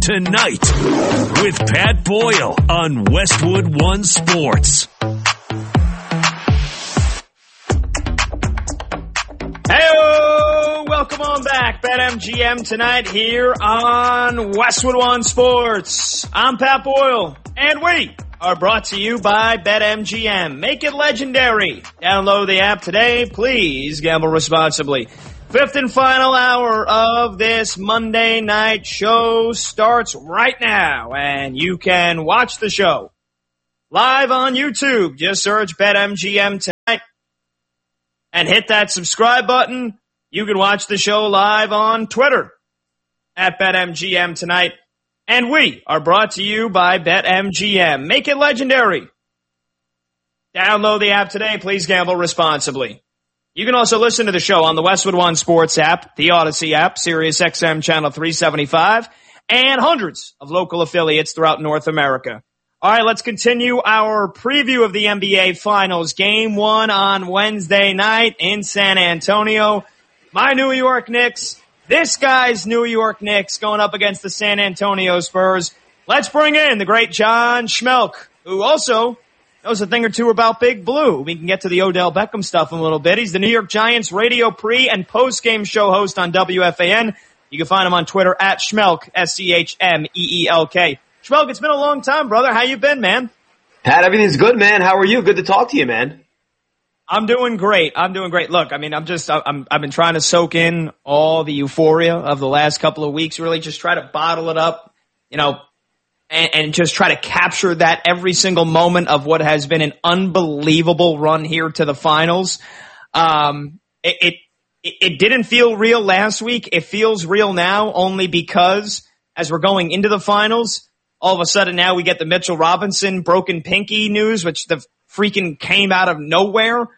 Tonight with Pat Boyle on Westwood One Sports. Hey, welcome on back. BetMGM tonight here on Westwood One Sports. I'm Pat Boyle, and we are brought to you by BetMGM. Make it legendary. Download the app today. Please gamble responsibly. Fifth and final hour of this Monday night show starts right now, and you can watch the show live on YouTube. Just search BetMGM tonight and hit that subscribe button. You can watch the show live on Twitter at BetMGM tonight. And we are brought to you by BetMGM. Make it legendary. Download the app today. Please gamble responsibly. You can also listen to the show on the Westwood One Sports app, the Odyssey app, Sirius XM Channel 375, and hundreds of local affiliates throughout North America. All right, let's continue our preview of the NBA Finals. Game 1 on Wednesday night in San Antonio. My New York Knicks, this guy's New York Knicks going up against the San Antonio Spurs. Let's bring in the great John Schmelk, who also knows a thing or two about Big Blue. We can get to the Odell Beckham stuff in a little bit. He's the New York Giants radio pre- and post-game show host on WFAN. You can find him on Twitter at Schmelk, S-C-H-M-E-E-L-K. Schmelk, it's been a long time, brother. How you been, man? Pat, everything's good, man. How are you? Good to talk to you, man. I'm doing great. Look, I mean, I've been trying to soak in all the euphoria of the last couple of weeks, really just try to bottle it up, and just try to capture that every single moment of what has been an unbelievable run here to the finals. It didn't feel real last week. It feels real now only because as we're going into the finals, all of a sudden now we get the Mitchell Robinson broken pinky news, which the freaking came out of nowhere.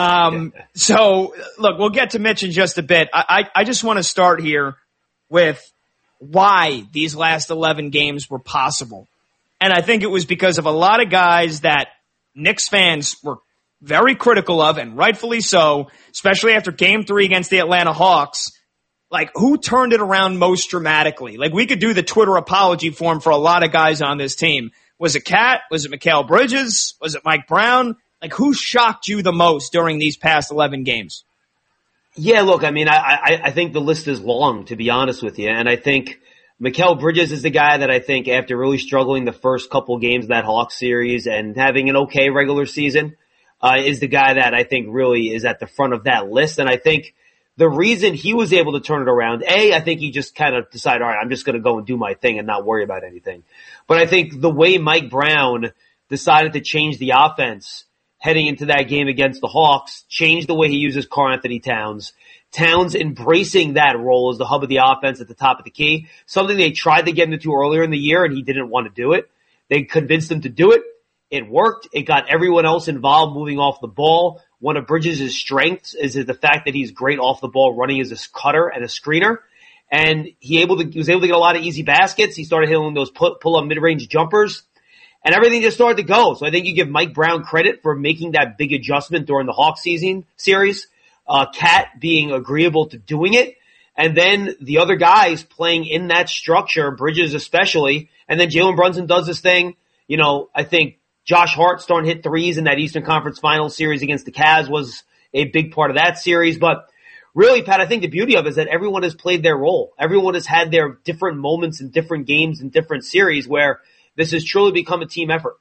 So look, we'll get to Mitch in just a bit. I just want to start here with why these last 11 games were possible. And I think it was because of a lot of guys that Knicks fans were very critical of, and rightfully so, especially after Game 3 against the Atlanta Hawks. Like, who turned it around most dramatically? Like, we could do the Twitter apology form for a lot of guys on this team. Was it Cat? Was it Mikal Bridges? Was it Mike Brown? Like, who shocked you the most during these past 11 games? Yeah, look, I mean, I think the list is long, to be honest with you. And I think Mikal Bridges is the guy that I think after really struggling the first couple games of that Hawks series and having an okay regular season, is the guy that I think really is at the front of that list. And I think the reason he was able to turn it around, I think he just kind of decided, all right, I'm just going to go and do my thing and not worry about anything. But I think the way Mike Brown decided to change the offense heading into that game against the Hawks, changed the way he uses Karl-Anthony Towns. Towns embracing that role as the hub of the offense at the top of the key, something they tried to get into earlier in the year and he didn't want to do it. They convinced him to do it. It worked. It got everyone else involved moving off the ball. One of Bridges' strengths is the fact that he's great off the ball running as a cutter and a screener. And he was able to get a lot of easy baskets. He started hitting those pull-up mid-range jumpers. And everything just started to go. So I think you give Mike Brown credit for making that big adjustment during the Hawks series. Cat being agreeable to doing it. And then the other guys playing in that structure, Bridges especially. And then Jalen Brunson does this thing. I think Josh Hart starting to hit threes in that Eastern Conference Finals series against the Cavs was a big part of that series. But really, Pat, I think the beauty of it is that everyone has played their role. Everyone has had their different moments in different games and different series where this has truly become a team effort.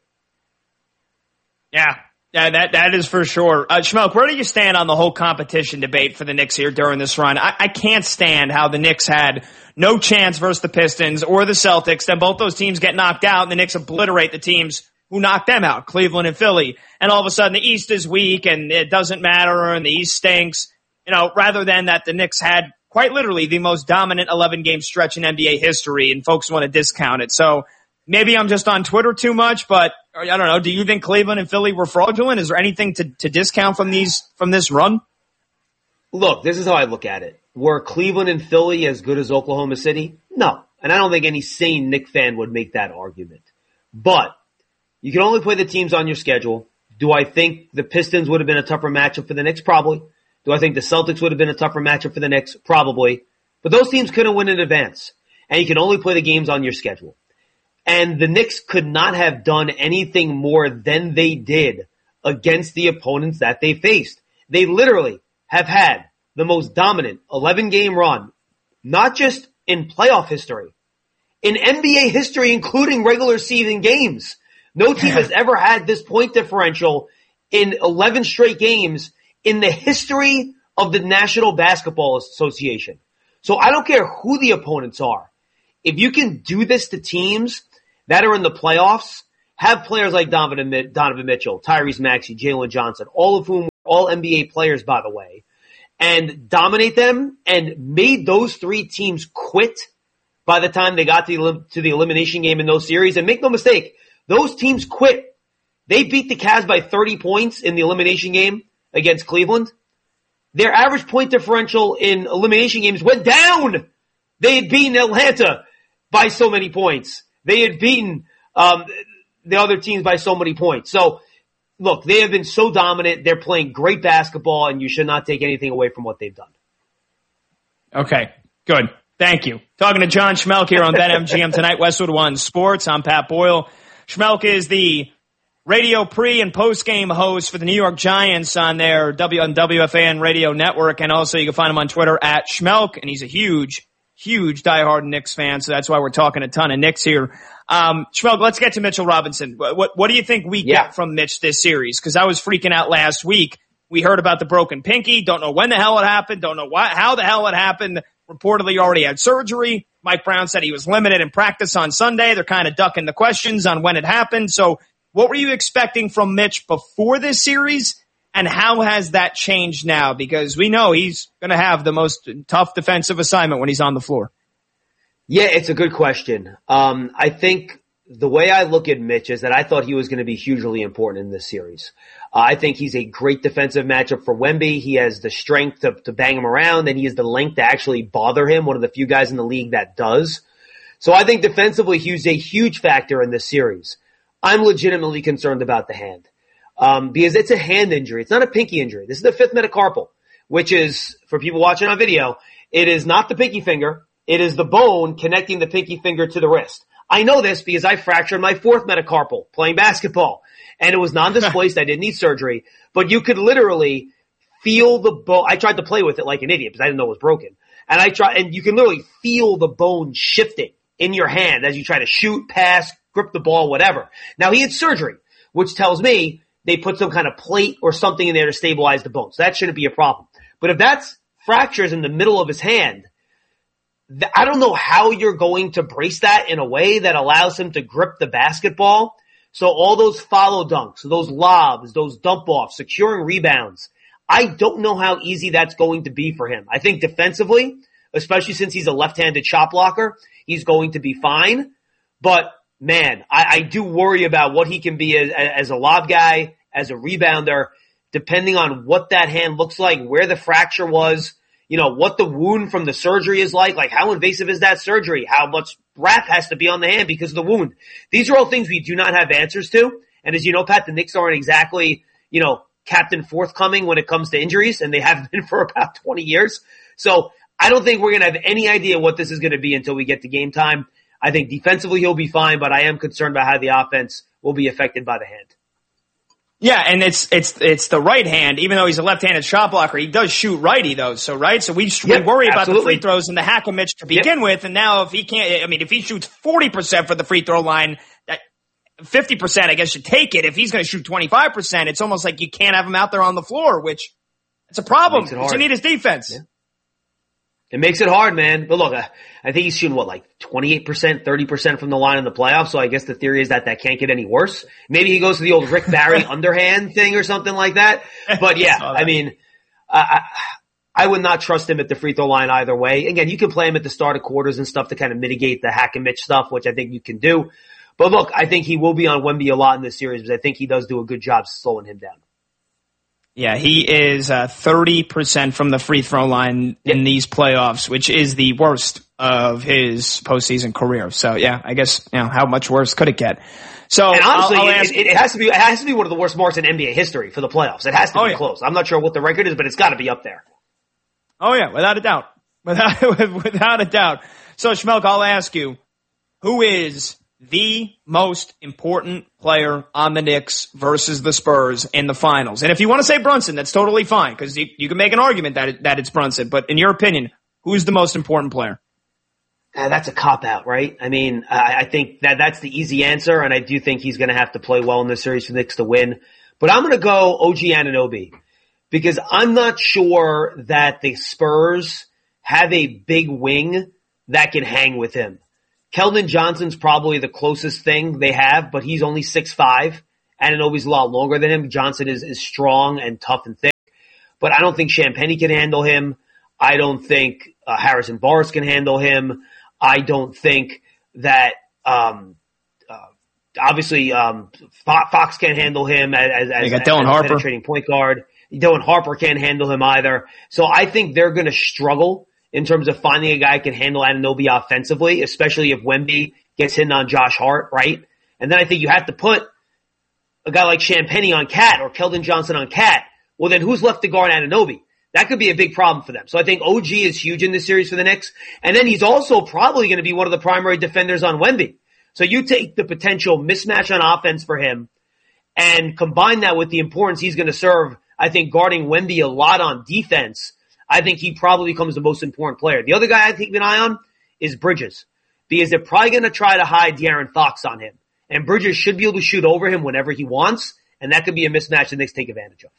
Yeah, that is for sure. Schmelk, where do you stand on the whole competition debate for the Knicks here during this run? I can't stand how the Knicks had no chance versus the Pistons or the Celtics. Then both those teams get knocked out, and the Knicks obliterate the teams who knocked them out, Cleveland and Philly. And all of a sudden the East is weak and it doesn't matter and the East stinks. Rather than that the Knicks had quite literally the most dominant 11-game stretch in NBA history, and folks want to discount it. So maybe I'm just on Twitter too much, but I don't know. Do you think Cleveland and Philly were fraudulent? Is there anything to discount from this run? Look, this is how I look at it. Were Cleveland and Philly as good as Oklahoma City? No. And I don't think any sane Knicks fan would make that argument. But you can only play the teams on your schedule. Do I think the Pistons would have been a tougher matchup for the Knicks? Probably. Do I think the Celtics would have been a tougher matchup for the Knicks? Probably. But those teams couldn't win in advance. and you can only play the games on your schedule. And the Knicks could not have done anything more than they did against the opponents that they faced. They literally have had the most dominant 11-game run, not just in playoff history, in NBA history, including regular season games. No team has ever had this point differential in 11 straight games in the history of the National Basketball Association. So I don't care who the opponents are. If you can do this to teams that are in the playoffs, have players like Donovan Mitchell, Tyrese Maxey, Jalen Johnson, all of whom were all NBA players, by the way, and dominate them and made those three teams quit by the time they got to the elimination game in those series. And make no mistake, those teams quit. They beat the Cavs by 30 points in the elimination game against Cleveland. Their average point differential in elimination games went down. They had beaten Atlanta by so many points. They had beaten the other teams by so many points. So, look, they have been so dominant. They're playing great basketball, and you should not take anything away from what they've done. Okay, good. Thank you. Talking to John Schmeelk here on BetMGM tonight, Westwood One Sports. I'm Pat Boyle. Schmeelk is the radio pre- and post-game host for the New York Giants on their WFAN radio network, and also you can find him on Twitter at Schmeelk, and he's a huge diehard Knicks fan, so that's why we're talking a ton of Knicks here. Schmeelk, let's get to Mitchell Robinson. What do you think we get from Mitch this series? Because I was freaking out last week. We heard about the broken pinky, don't know when the hell it happened, don't know how the hell it happened. Reportedly he already had surgery. Mike Brown said he was limited in practice on Sunday. They're kind of ducking the questions on when it happened. So what were you expecting from Mitch before this series, and how has that changed now? Because we know he's going to have the most tough defensive assignment when he's on the floor. Yeah, it's a good question. I think the way I look at Mitch is that I thought he was going to be hugely important in this series. I think he's a great defensive matchup for Wemby. He has the strength to bang him around, and he has the length to actually bother him, one of the few guys in the league that does. So I think defensively he's a huge factor in this series. I'm legitimately concerned about the hand. Because it's a hand injury. It's not a pinky injury. This is the fifth metacarpal, which is, for people watching on video, it is not the pinky finger. It is the bone connecting the pinky finger to the wrist. I know this because I fractured my fourth metacarpal playing basketball, and it was non-displaced. I didn't need surgery, but you could literally feel the bone. I tried to play with it like an idiot because I didn't know it was broken. And you can literally feel the bone shifting in your hand as you try to shoot, pass, grip the ball, whatever. Now he had surgery, which tells me they put some kind of plate or something in there to stabilize the bone. So that shouldn't be a problem. But if that's fractures in the middle of his hand, I don't know how you're going to brace that in a way that allows him to grip the basketball. So all those follow dunks, those lobs, those dump offs, securing rebounds, I don't know how easy that's going to be for him. I think defensively, especially since he's a left-handed shot blocker, he's going to be fine. But man, I do worry about what he can be as a lob guy, as a rebounder, depending on what that hand looks like, where the fracture was, what the wound from the surgery is like how invasive is that surgery, how much wrap has to be on the hand because of the wound. These are all things we do not have answers to. And as you know, Pat, the Knicks aren't exactly, captain forthcoming when it comes to injuries, and they have been for about 20 years. So I don't think we're going to have any idea what this is going to be until we get to game time. I think defensively he'll be fine, but I am concerned about how the offense will be affected by the hand. Yeah, and it's the right hand. Even though he's a left-handed shot blocker, he does shoot righty though. So we worry about the free throws and the hack of Mitch to begin with. And now if he shoots 40% for the free throw line, 50%, I guess you take it. If he's going to shoot 25%, it's almost like you can't have him out there on the floor, which it's a problem because you need his defense. Yeah. It makes it hard, man. But look, I think he's shooting 28%, 30% from the line in the playoffs. So I guess the theory is that can't get any worse. Maybe he goes to the old Rick Barry underhand thing or something like that. But yeah, I would not trust him at the free throw line either way. Again, you can play him at the start of quarters and stuff to kind of mitigate the hack and Mitch stuff, which I think you can do. But look, I think he will be on Wemby a lot in this series because I think he does do a good job slowing him down. Yeah, he is 30% from the free throw line in these playoffs, which is the worst of his postseason career. So yeah, I guess how much worse could it get? So and honestly, it has to be one of the worst marks in NBA history for the playoffs. It has to be close. I'm not sure what the record is, but it's got to be up there. Oh yeah, without a doubt, without a doubt. So, Schmelk, I'll ask you, who is the most important player on the Knicks versus the Spurs in the finals? And if you want to say Brunson, that's totally fine, because you can make an argument that it's Brunson. But in your opinion, who's the most important player? That's a cop-out, right? I mean, I think that's the easy answer, and I do think he's going to have to play well in this series for the Knicks to win. But I'm going to go OG Anunoby, because I'm not sure that the Spurs have a big wing that can hang with him. Keldon Johnson's probably the closest thing they have, but he's only 6'5". Anunoby's a lot longer than him. Johnson is strong and tough and thick, but I don't think Champagnie can handle him. I don't think Harrison Barnes can handle him. I don't think that obviously Fox can't handle him as Dylan a Harper, penetrating point guard. Dylan Harper can't handle him either. So I think they're going to struggle in terms of finding a guy who can handle Anunoby offensively, especially if Wemby gets hit on Josh Hart, right? And then I think you have to put a guy like Champagnie on Cat or Keldon Johnson on Cat. Well, then who's left to guard Anunoby? That could be a big problem for them. So I think OG is huge in this series for the Knicks. And then he's also probably going to be one of the primary defenders on Wemby. So you take the potential mismatch on offense for him and combine that with the importance he's going to serve, I think, guarding Wemby a lot on defense. I think he probably becomes the most important player. The other guy I keep an eye on is Bridges, because they're probably going to try to hide De'Aaron Fox on him. And Bridges should be able to shoot over him whenever he wants, and that could be a mismatch the Knicks take advantage of.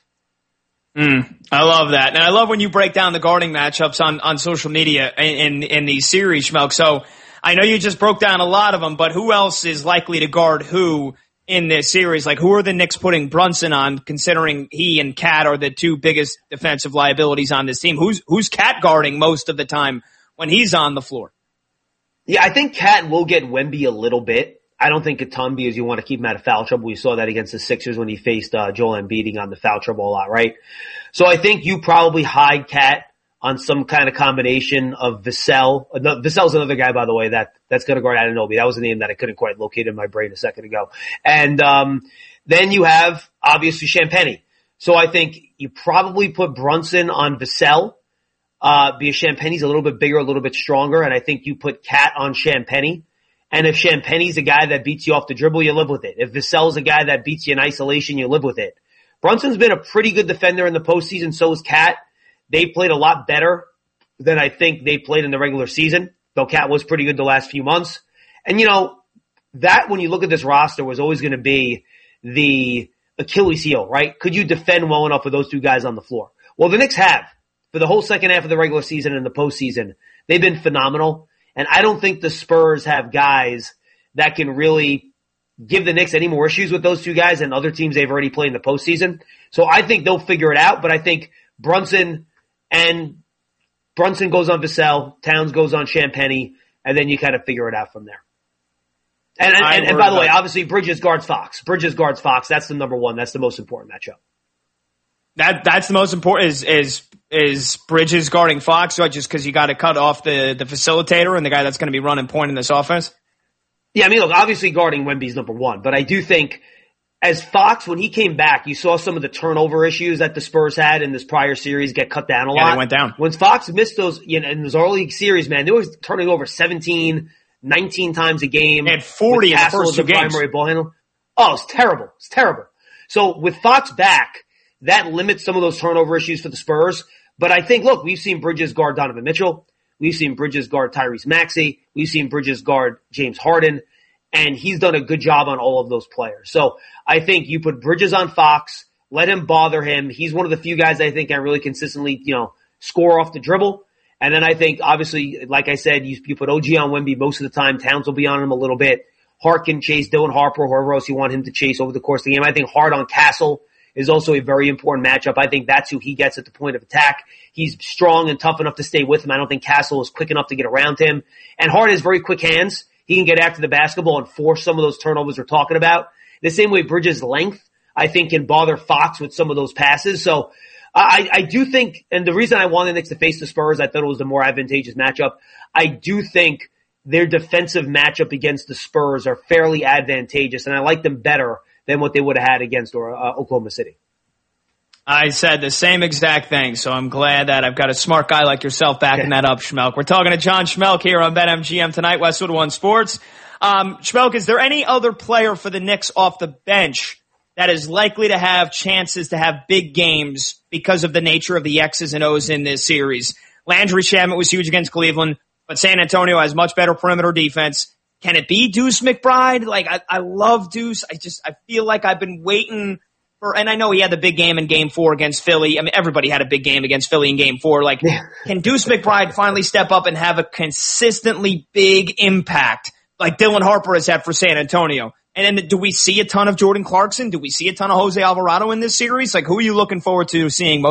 I love that. And I love when you break down the guarding matchups on social media in these series, Schmelk. So I know you just broke down a lot of them, but who else is likely to guard who in this series? Like, who are the Knicks putting Brunson on, considering he and Cat are the two biggest defensive liabilities on this team? Who's Cat guarding most of the time when he's on the floor? Yeah, I think Cat will get Wemby a little bit. I don't think a ton, because you want to keep him out of foul trouble. We saw that against the Sixers when he faced Joel Embiid on the foul trouble a lot, right? So I think you probably hide Cat on some kind of combination of Vassell. Vassell's another guy, by the way, that's going to guard Anunoby. That was a name that I couldn't quite locate in my brain a second ago. And then you have, obviously, Champagnie. So I think you probably put Brunson on Vassell, because Champagnie's a little bit bigger, a little bit stronger, and I think you put Cat on Champagnie. And if Champagnie's a guy that beats you off the dribble, you live with it. If Vassell's a guy that beats you in isolation, you live with it. Brunson's been a pretty good defender in the postseason, so is Cat. They played a lot better than I think they played in the regular season, though Cat was pretty good the last few months. And that when you look at this roster was always going to be the Achilles heel, right? Could you defend well enough with those two guys on the floor? Well, the Knicks have. For the whole second half of the regular season and the postseason, they've been phenomenal. And I don't think the Spurs have guys that can really give the Knicks any more issues with those two guys and other teams they've already played in the postseason. So I think they'll figure it out, but I think Brunson goes on Vassell, Towns goes on Champagnie, and then you kind of figure it out from there. And by the way, obviously Bridges guards Fox. That's the number one. That's the most important matchup. That's the most important is Bridges guarding Fox, right? Just because you got to cut off the facilitator and the guy that's going to be running point in this offense. Yeah, I mean, look, obviously guarding Wemby's number one, but I do think as Fox, when he came back, you saw some of the turnover issues that the Spurs had in this prior series get cut down a lot. Yeah, they went down. When Fox missed those, in those early series, man, they were turning over 17, 19 times a game. They had 40 in the first two games. Primary ball handler. Oh, it's terrible. It's terrible. So with Fox back, that limits some of those turnover issues for the Spurs. But I think, look, we've seen Bridges guard Donovan Mitchell. We've seen Bridges guard Tyrese Maxey. We've seen Bridges guard James Harden. And he's done a good job on all of those players. So I think you put Bridges on Fox, let him bother him. He's one of the few guys I think can really consistently, score off the dribble. And then I think, obviously, like I said, you put OG on Wemby most of the time. Towns will be on him a little bit. Hart can chase Dylan Harper, whoever else you want him to chase over the course of the game. I think Hart on Castle is also a very important matchup. I think that's who he gets at the point of attack. He's strong and tough enough to stay with him. I don't think Castle is quick enough to get around him. And Hart has very quick hands. He can get after the basketball and force some of those turnovers we're talking about. The same way Bridges' length, I think, can bother Fox with some of those passes. So I do think, and the reason I wanted the Knicks to face the Spurs, I thought it was the more advantageous matchup. I do think their defensive matchup against the Spurs are fairly advantageous, and I like them better than what they would have had against Oklahoma City. I said the same exact thing, so I'm glad that I've got a smart guy like yourself backing that up, Schmelk. We're talking to John Schmelk here on BetMGM tonight, Westwood One Sports. Schmelk, is there any other player for the Knicks off the bench that is likely to have chances to have big games because of the nature of the X's and O's in this series? Landry Shamet was huge against Cleveland, but San Antonio has much better perimeter defense. Can it be Deuce McBride? Like, I love Deuce. I feel like I've been waiting and I know he had the big game in Game 4 against Philly. I mean, everybody had a big game against Philly in Game 4. Like, can Deuce McBride finally step up and have a consistently big impact like Dylan Harper has had for San Antonio? And then do we see a ton of Jordan Clarkson? Do we see a ton of Jose Alvarado in this series? Like, who are you looking forward to seeing most?